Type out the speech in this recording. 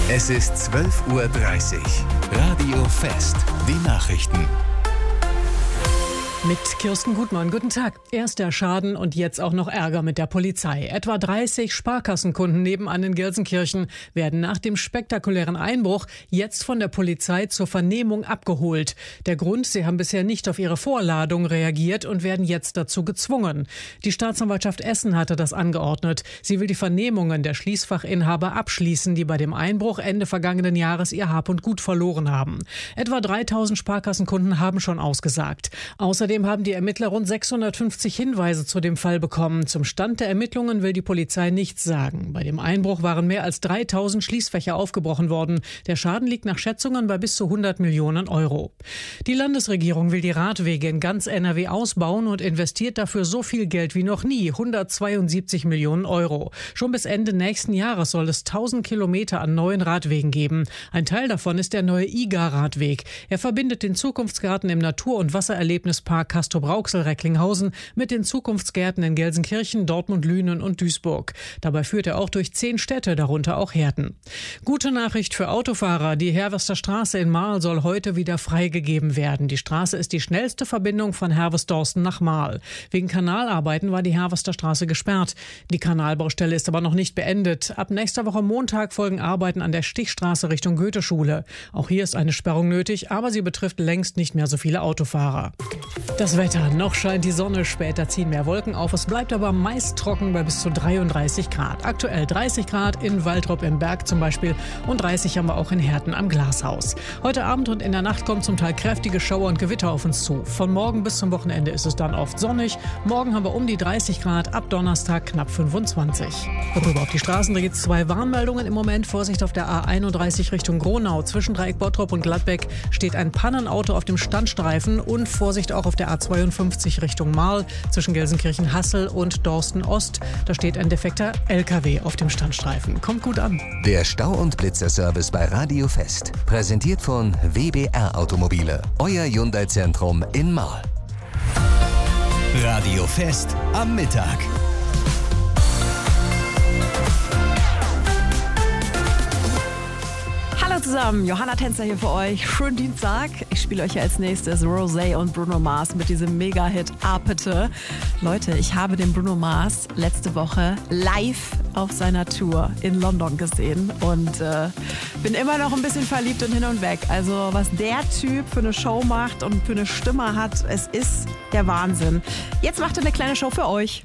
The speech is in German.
Es ist 12:30 Uhr. Radio Fest. Die Nachrichten. Mit Kirsten Gutmann, guten Tag. Erst der Schaden und jetzt auch noch Ärger mit der Polizei. Etwa 30 Sparkassenkunden nebenan in Gelsenkirchen werden nach dem spektakulären Einbruch jetzt von der Polizei zur Vernehmung abgeholt. Der Grund, sie haben bisher nicht auf ihre Vorladung reagiert und werden jetzt dazu gezwungen. Die Staatsanwaltschaft Essen hatte das angeordnet. Sie will die Vernehmungen der Schließfachinhaber abschließen, die bei dem Einbruch Ende vergangenen Jahres ihr Hab und Gut verloren haben. Etwa 3000 Sparkassenkunden haben schon ausgesagt. Außerdem haben die Ermittler rund 650 Hinweise zu dem Fall bekommen. Zum Stand der Ermittlungen will die Polizei nichts sagen. Bei dem Einbruch waren mehr als 3000 Schließfächer aufgebrochen worden. Der Schaden liegt nach Schätzungen bei bis zu 100 Millionen Euro. Die Landesregierung will die Radwege in ganz NRW ausbauen und investiert dafür so viel Geld wie noch nie, 172 Millionen Euro. Schon bis Ende nächsten Jahres soll es 1000 Kilometer an neuen Radwegen geben. Ein Teil davon ist der neue IGA-Radweg. Er verbindet den Zukunftsgarten im Natur- und Wassererlebnispark Castrop-Rauxel-Recklinghausen mit den Zukunftsgärten in Gelsenkirchen, Dortmund, Lünen und Duisburg. Dabei führt er auch durch 10 Städte, darunter auch Herten. Gute Nachricht für Autofahrer. Die Hervester Straße in Marl soll heute wieder freigegeben werden. Die Straße ist die schnellste Verbindung von Hervesdorsten nach Marl. Wegen Kanalarbeiten war die Hervester Straße gesperrt. Die Kanalbaustelle ist aber noch nicht beendet. Ab nächster Woche Montag folgen Arbeiten an der Stichstraße Richtung Goetheschule. Auch hier ist eine Sperrung nötig, aber sie betrifft längst nicht mehr so viele Autofahrer. Das Wetter. Noch scheint die Sonne, später ziehen mehr Wolken auf. Es bleibt aber meist trocken bei bis zu 33 Grad. Aktuell 30 Grad in Waltrop im Berg zum Beispiel und 30 haben wir auch in Herten am Glashaus. Heute Abend und in der Nacht kommen zum Teil kräftige Schauer und Gewitter auf uns zu. Von morgen bis zum Wochenende ist es dann oft sonnig. Morgen haben wir um die 30 Grad, ab Donnerstag knapp 25. Rüber auf die Straßen, da gibt es 2 Warnmeldungen im Moment. Vorsicht auf der A31 Richtung Gronau. Zwischen Dreieck Bottrop und Gladbeck steht ein Pannenauto auf dem Standstreifen und Vorsicht auch auf der A52 Richtung Marl zwischen Gelsenkirchen-Hassel und Dorsten-Ost. Da steht ein defekter LKW auf dem Standstreifen. Kommt gut an. Der Stau- und Blitzerservice bei Radio Fest. Präsentiert von WBR Automobile. Euer Hyundai-Zentrum in Marl. Radio Fest am Mittag. Hallo zusammen, Johanna Tänzer hier für euch. Schönen Dienstag. Ich spiele euch als nächstes Rosé und Bruno Mars mit diesem Mega-Hit Apete. Leute, ich habe den Bruno Mars letzte Woche live auf seiner Tour in London gesehen und bin immer noch ein bisschen verliebt und hin und weg. Also was der Typ für eine Show macht und für eine Stimme hat, es ist der Wahnsinn. Jetzt macht er eine kleine Show für euch.